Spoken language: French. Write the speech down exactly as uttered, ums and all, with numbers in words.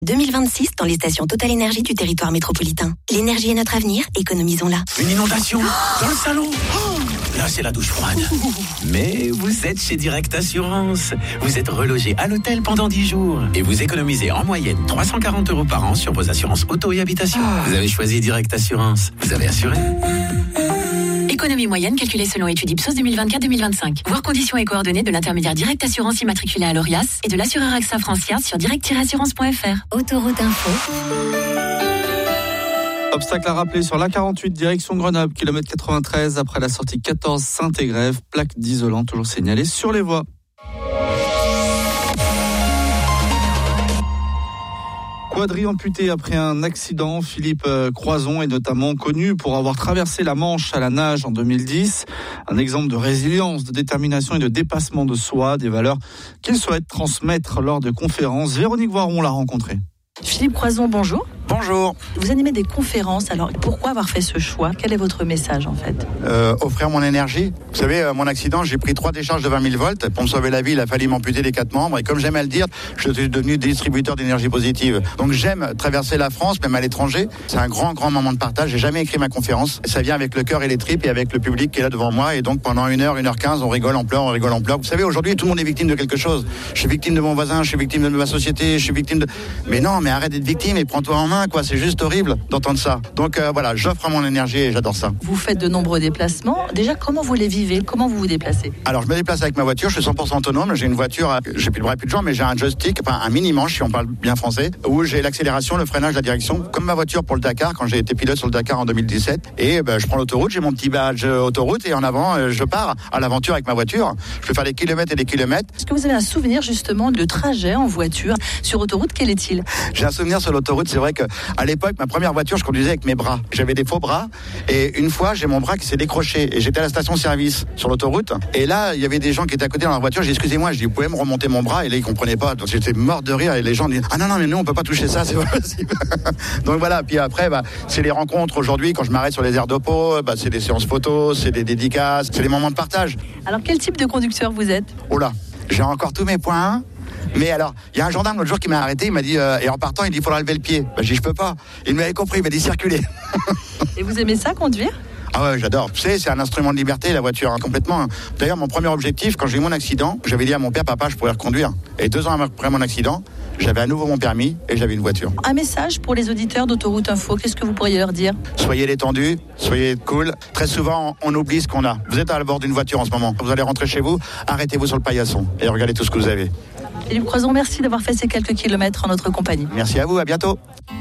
deux mille vingt-six dans les stations Total Énergie du territoire métropolitain. L'énergie est notre avenir, économisons-la. Une inondation dans le salon. Oh, là, c'est la douche froide. Mais vous êtes chez Direct Assurance. Vous êtes relogé à l'hôtel pendant dix jours. Et vous économisez en moyenne trois cent quarante euros par an sur vos assurances auto et habitation. Vous avez choisi Direct Assurance. Vous avez assuré. Économie moyenne calculée selon étude Ipsos deux mille vingt-quatre deux mille vingt-cinq. Voir conditions et coordonnées de l'intermédiaire Direct Assurance immatriculé à l'Orias et de l'assureur A X A Francia sur direct tiret assurance point f r. Autoroute Info. Obstacle à rappeler sur l'A quarante-huit, direction Grenoble, kilomètre quatre-vingt-treize, après la sortie quatorze Saint-Égrève, plaque d'isolant toujours signalée sur les voies. Quadri amputé après un accident. Philippe Croison est notamment connu pour avoir traversé la Manche à la nage en deux mille dix. Un exemple de résilience, de détermination et de dépassement de soi, des valeurs qu'il souhaite transmettre lors de conférences. Véronique Voiron l'a rencontré. Philippe Croison, bonjour. Bonjour. Vous animez des conférences, alors pourquoi avoir fait ce choix ? Quel est votre message en fait ? euh, Offrir mon énergie. Vous savez, euh, mon accident, j'ai pris trois décharges de vingt mille volts. Pour me sauver la vie, il a fallu m'amputer les quatre membres. Et comme j'aime à le dire, je suis devenu distributeur d'énergie positive. Donc j'aime traverser la France, même à l'étranger. C'est un grand, grand moment de partage. J'ai jamais écrit ma conférence. Ça vient avec le cœur et les tripes et avec le public qui est là devant moi. Et donc pendant une heure, une heure quinze, on rigole, on pleure, on rigole, on pleure. Vous savez, aujourd'hui, tout le monde est victime de quelque chose. Je suis victime de mon voisin, je suis victime de ma société, je suis victime de... Mais non, mais arrête d'être victime et prends-toi en main, quoi. C'est juste horrible d'entendre ça. Donc euh, voilà, j'offre mon énergie et j'adore ça. Vous faites de nombreux déplacements. Déjà, comment vous les vivez ? Comment vous vous déplacez ? Alors, je me déplace avec ma voiture. Je suis cent pour cent autonome. J'ai une voiture, j'ai plus le bras, plus de jambes, mais j'ai un joystick, enfin un mini-manche, si on parle bien français, où j'ai l'accélération, le freinage, la direction, comme ma voiture pour le Dakar, quand j'ai été pilote sur le Dakar en deux mille dix-sept. Et ben, je prends l'autoroute, j'ai mon petit badge autoroute et en avant, euh, je pars à l'aventure avec ma voiture. Je peux faire des kilomètres et des kilomètres. Est-ce que vous avez un souvenir justement de trajet en voiture sur autoroute ? Quel est-il ? J'ai un souvenir sur l'autoroute. C'est vrai que à l'époque, ma première voiture, je conduisais avec mes bras. J'avais des faux bras et une fois, j'ai mon bras qui s'est décroché et j'étais à la station-service sur l'autoroute. Et là, il y avait des gens qui étaient à côté dans la voiture. J'ai dit, excusez-moi, je dis, vous pouvez me remonter mon bras? Et là, ils comprenaient pas. Donc j'étais mort de rire et les gens disaient, ah non, non, mais nous, on peut pas toucher ça, c'est pas possible. Donc voilà. Puis après, bah, c'est les rencontres aujourd'hui. Quand je m'arrête sur les aires de Pau, bah, c'est des séances photos, c'est des dédicaces, c'est des moments de partage. Alors, quel type de conducteur vous êtes? Oh là, j'ai encore tous mes points. Mais alors, il y a un gendarme l'autre jour qui m'a arrêté, il m'a dit, euh, et en partant, il dit, il faudra lever le pied. Bah, j'ai dit, je peux pas. Il m'avait compris, il m'a dit, circuler. Et vous aimez ça, conduire? Ah ouais, j'adore. Tu sais, c'est un instrument de liberté, la voiture, hein, complètement. D'ailleurs, mon premier objectif, quand j'ai eu mon accident, j'avais dit à mon père, papa, je pourrais reconduire. Et deux ans après mon accident, j'avais à nouveau mon permis et j'avais une voiture. Un message pour les auditeurs d'Autoroute Info, qu'est-ce que vous pourriez leur dire? Soyez détendus, soyez cool. Très souvent, on oublie ce qu'on a. Vous êtes à bord d'une voiture en ce moment. Vous allez rentrer chez vous, arrêtez-vous sur le paillasson et regardez tout ce que vous avez. Philippe Croison, merci d'avoir fait ces quelques kilomètres en notre compagnie. Merci à vous, à bientôt.